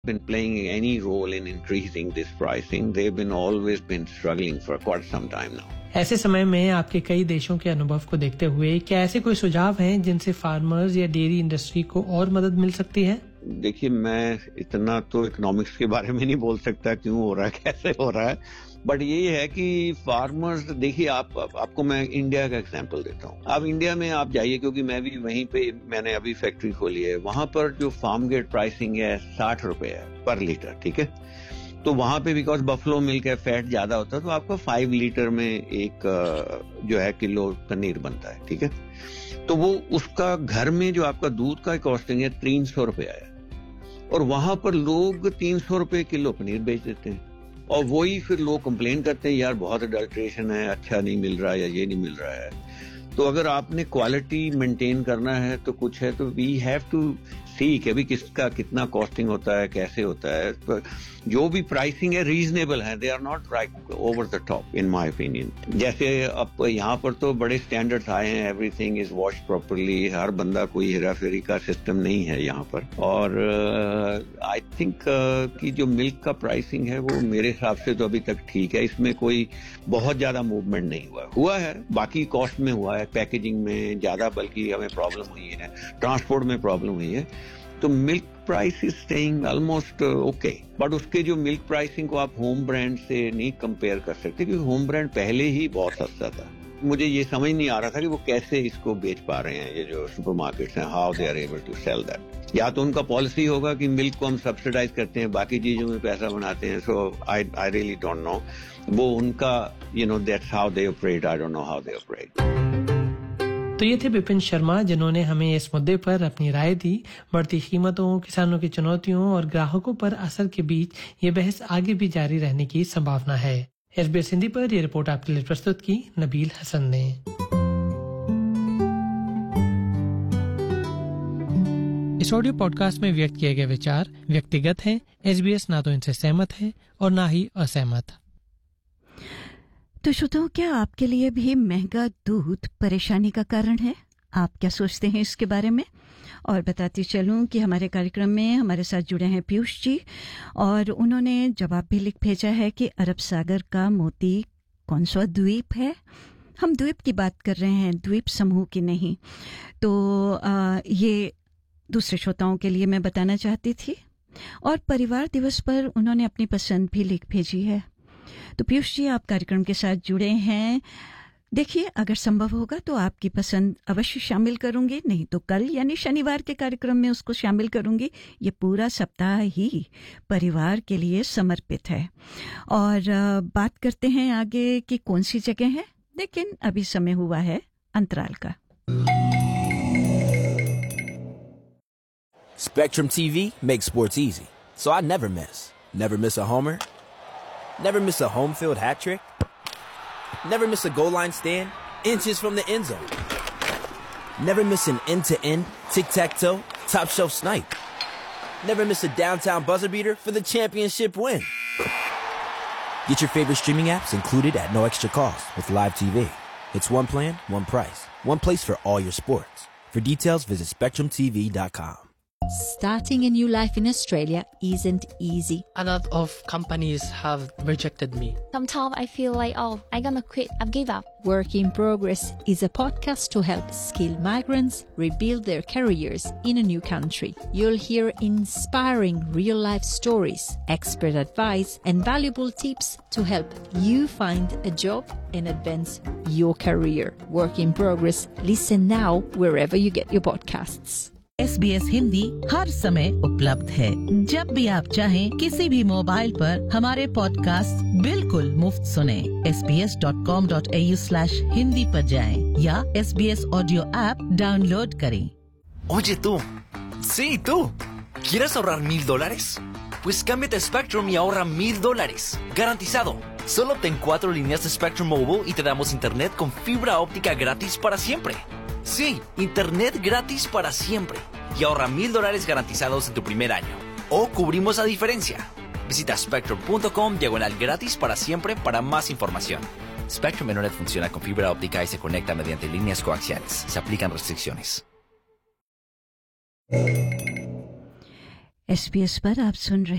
been playing any role in increasing this pricing. They've been always been struggling for quite some time now. ऐसे समय में आपके कई देशों के अनुभव को देखते हुए क्या ऐसे कोई सुझाव हैं जिनसे फार्मर्स या डेयरी इंडस्ट्री को और मदद मिल सकती है? देखिए, मैं इतना तो इकोनॉमिक्स के बारे में नहीं बोल सकता क्यों हो रहा है, कैसे हो रहा है, बट ये है कि फार्मर्स, देखिए आपको मैं इंडिया का एग्जांपल देता हूँ. अब इंडिया में आप जाइए, क्योंकि मैं भी वहीं पे, मैंने अभी फैक्ट्री खोली है, वहां पर जो फार्म गेट प्राइसिंग है 60 रुपए है पर लीटर, ठीक है. तो वहां पे बिकॉज बफलो मिल्क है, फैट ज्यादा होता है, तो आपका 5 लीटर में एक जो है किलो पनीर बनता है, ठीक है. तो वो उसका घर में जो आपका दूध का कॉस्टिंग है 300 रुपया है, और वहां पर लोग 300 रुपए किलो पनीर बेच देते हैं. और वही फिर लोग कंप्लेन करते हैं, यार बहुत अडल्ट्रेशन है, अच्छा नहीं मिल रहा है या ये नहीं मिल रहा है. तो अगर आपने क्वालिटी मेंटेन करना है तो कुछ है, तो वी हैव टू सी कि अभी किसका कितना कॉस्टिंग होता है, कैसे होता है. तो जो भी प्राइसिंग है रीजनेबल है, they are not right over the top in my opinion. जैसे अब यहाँ पर तो बड़े स्टैंडर्ड्स आए हैं, एवरीथिंग इज वॉश प्रॉपरली, हर बंदा कोई हेरा फेरी का सिस्टम नहीं है यहाँ पर. और आई थिंक कि जो मिल्क का प्राइसिंग है वो मेरे हिसाब से तो अभी तक ठीक है. इसमें कोई बहुत ज्यादा मूवमेंट नहीं हुआ है, बाकी कॉस्ट में हुआ है, पैकेजिंग में ज्यादा बल्कि हमें प्रॉब्लम हुई है, ट्रांसपोर्ट में प्रॉब्लम हुई है. तो milk price is staying almost okay, but उसके जो मिल्क प्राइसिंग को आप होम ब्रांड से नहीं कंपेयर कर सकते, क्योंकि होम ब्रांड पहले ही बहुत सस्ता था. मुझे ये समझ नहीं आ रहा था कि वो कैसे इसको बेच पा रहे हैं, ये जो सुपरमार्केट्स हैं, how they are able to cell that. या तो उनका पॉलिसी होगा कि मिल्क को हम सब्सिडाइज करते हैं, बाकी चीजों में पैसा बनाते हैं. सो आई रियली डोंट नो, वो उनका that's how they operate. I don't know how they operate. तो ये थे विपिन शर्मा, जिन्होंने हमें इस मुद्दे पर अपनी राय दी. बढ़ती कीमतों, किसानों की चुनौतियों और ग्राहकों पर असर के बीच ये बहस आगे भी जारी रहने की संभावना है. SBS हिंदी पर यह रिपोर्ट आपके लिए प्रस्तुत की नबील हसन ने. इस ऑडियो पॉडकास्ट में व्यक्त किए गए विचार व्यक्तिगत हैं. SBS ना तो इनसे सहमत है और ना ही असहमत. तो श्रोताओं, क्या आपके लिए भी महंगा दूध परेशानी का कारण है? आप क्या सोचते हैं इसके बारे में? और बताती चलूं कि हमारे कार्यक्रम में हमारे साथ जुड़े हैं पीयूष जी, और उन्होंने जवाब भी लिख भेजा है कि अरब सागर का मोती कौन सा द्वीप है. हम द्वीप की बात कर रहे हैं, द्वीप समूह की नहीं. तो ये दूसरे श्रोताओं के लिए मैं बताना चाहती थी. और परिवार दिवस पर उन्होंने अपनी पसंद भी लिख भेजी है. तो पीयूष जी, आप कार्यक्रम के साथ जुड़े हैं. देखिए, अगर संभव होगा तो आपकी पसंद अवश्य शामिल करूंगी, नहीं तो कल यानी शनिवार के कार्यक्रम में उसको शामिल करूंगी. ये पूरा सप्ताह ही परिवार के लिए समर्पित है. और बात करते हैं आगे कि कौन सी जगह है, लेकिन अभी समय हुआ है अंतराल का. Spectrum TV makes sports easy, so I never miss a homer, never miss a home field hat trick, never miss a goal line stand inches from the end zone, never miss an end-to-end tic-tac-toe top shelf snipe, never miss a downtown buzzer beater for the championship win. Get your favorite streaming apps included at no extra cost with Live TV. It's one plan, one price, one place for all your sports. For details, visit SpectrumTV.com. Starting a new life in Australia isn't easy. A lot of companies have rejected me. Sometimes I feel like, I'm gonna quit, I've give up. Work in Progress is a podcast to help skilled migrants rebuild their careers in a new country. You'll hear inspiring real-life stories, expert advice, and valuable tips to help you find a job and advance your career. Work in Progress. Listen now wherever you get your podcasts. SBS Hindi हर समय उपलब्ध है. जब भी आप चाहें किसी भी mobile पर हमारे पॉडकास्ट बिल्कुल मुफ्त सुने. sbs.com.au/hindi पर जाएं या SBS ऑडियो ऐप डाउनलोड करें. Oye tú, sí tú, ¿quieres ahorrar $1,000? Pues cámbiate a Spectrum y ahorra $1,000, garantizado. Solo ten 4 líneas de Spectrum Mobile y te damos internet con fibra óptica gratis para siempre. Sí, internet gratis para siempre. Y ahorra $1,000 garantizados en tu primer año. O cubrimos la diferencia. Visita spectrum.com/gratis para siempre para más información. Spectrum Internet funciona con fibra óptica y se conecta mediante líneas coaxiales. Se aplican restricciones. SBS पर आप सुन रहे